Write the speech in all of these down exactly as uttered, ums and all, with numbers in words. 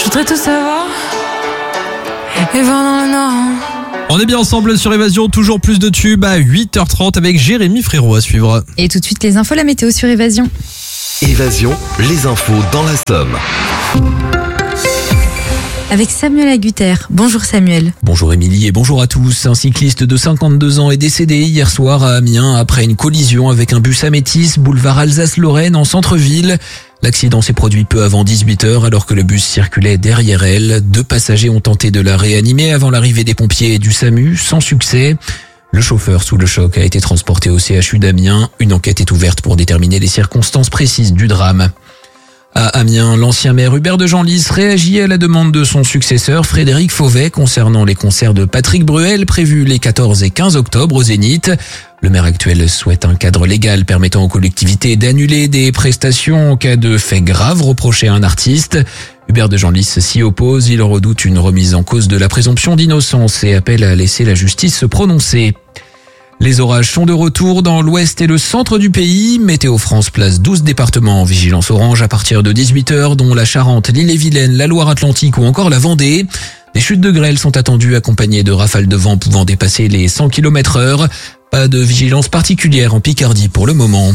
Je voudrais tout savoir et voir dans le noir. On est bien ensemble sur Évasion, toujours plus de tubes à huit heures trente avec Jérémy Frérot à suivre. Et tout de suite les infos, la météo sur Évasion. Évasion, les infos dans la Somme. Avec Samuel Agutter. Bonjour Samuel. Bonjour Émilie et bonjour à tous. Un cycliste de cinquante-deux ans est décédé hier soir à Amiens après une collision avec un bus Amétis, boulevard Alsace-Lorraine en centre-ville. L'accident s'est produit peu avant dix-huit heures alors que le bus circulait derrière elle. Deux passagers ont tenté de la réanimer avant l'arrivée des pompiers et du SAMU, sans succès. Le chauffeur sous le choc a été transporté au C H U d'Amiens. Une enquête est ouverte pour déterminer les circonstances précises du drame. À Amiens, l'ancien maire Hubert de Genlis réagit à la demande de son successeur Frédéric Fauvet concernant les concerts de Patrick Bruel prévus les quatorze et quinze octobre au Zénith. Le maire actuel souhaite un cadre légal permettant aux collectivités d'annuler des prestations en cas de faits graves reprochés à un artiste. Hubert de Genlis s'y oppose, il redoute une remise en cause de la présomption d'innocence et appelle à laisser la justice se prononcer. Les orages sont de retour dans l'ouest et le centre du pays. Météo France place douze départements en vigilance orange à partir de dix-huit heures, dont la Charente, l'Ille-et-Vilaine, la Loire-Atlantique ou encore la Vendée. Des chutes de grêle sont attendues accompagnées de rafales de vent pouvant dépasser les cent kilomètres heure. Pas de vigilance particulière en Picardie pour le moment.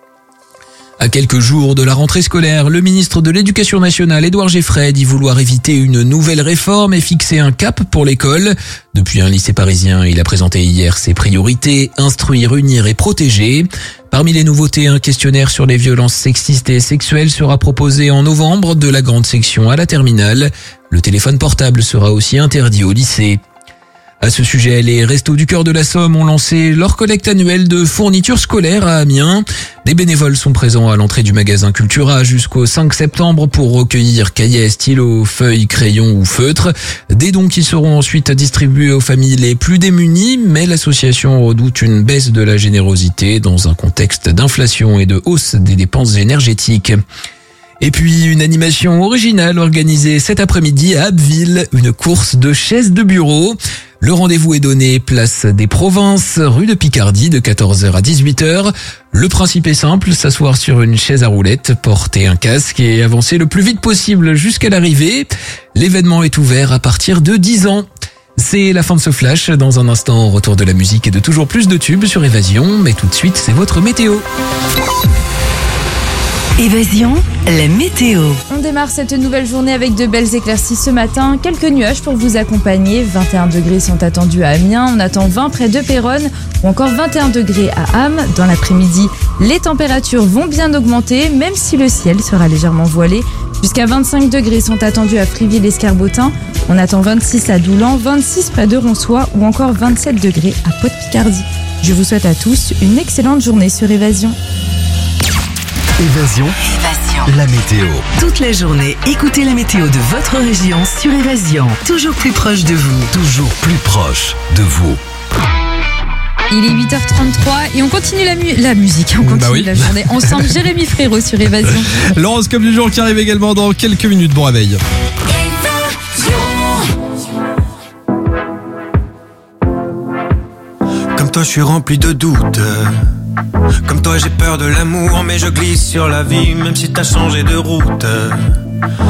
À quelques jours de la rentrée scolaire, le ministre de l'Éducation nationale, Édouard Geffray, dit vouloir éviter une nouvelle réforme et fixer un cap pour l'école. Depuis un lycée parisien, il a présenté hier ses priorités, instruire, unir et protéger. Parmi les nouveautés, un questionnaire sur les violences sexistes et sexuelles sera proposé en novembre de la grande section à la terminale. Le téléphone portable sera aussi interdit au lycée. À ce sujet, les Restos du Cœur de la Somme ont lancé leur collecte annuelle de fournitures scolaires à Amiens. Des bénévoles sont présents à l'entrée du magasin Cultura jusqu'au cinq septembre pour recueillir cahiers, stylos, feuilles, crayons ou feutres. Des dons qui seront ensuite distribués aux familles les plus démunies, mais l'association redoute une baisse de la générosité dans un contexte d'inflation et de hausse des dépenses énergétiques. Et puis une animation originale organisée cet après-midi à Abbeville, une course de chaises de bureau. Le rendez-vous est donné place des Provinces, rue de Picardie, de quatorze heures à dix-huit heures. Le principe est simple, s'asseoir sur une chaise à roulettes, porter un casque et avancer le plus vite possible jusqu'à l'arrivée. L'événement est ouvert à partir de dix ans. C'est la fin de ce flash. Dans un instant, retour de la musique et de toujours plus de tubes sur Évasion. Mais tout de suite, c'est votre météo. Évasion, la météo. On démarre cette nouvelle journée avec de belles éclaircies ce matin. Quelques nuages pour vous accompagner. vingt et un degrés sont attendus à Amiens. On attend vingt près de Péronne ou encore vingt et un degrés à Ham. Dans l'après-midi, les températures vont bien augmenter, même si le ciel sera légèrement voilé. Jusqu'à vingt-cinq degrés sont attendus à Friville-Escarbotin. On attend vingt-six à Doulan, vingt-six près de Ronsois ou encore vingt-sept degrés à Pau-de-Picardie. Je vous souhaite à tous une excellente journée sur Évasion. Évasion, Évasion. la météo. Toute la journée, écoutez la météo de votre région sur Évasion. Toujours plus proche de vous. Toujours plus proche de vous. Il est huit heures trente-trois et on continue la, mu- la musique, on continue Bah oui. la journée ensemble. Jérémy Frérot sur Évasion. L'horoscope du jour qui arrive également dans quelques minutes. Bon réveil. Comme toi je suis rempli de doutes. Comme toi j'ai peur de l'amour, mais je glisse sur la vie même si t'as changé de route.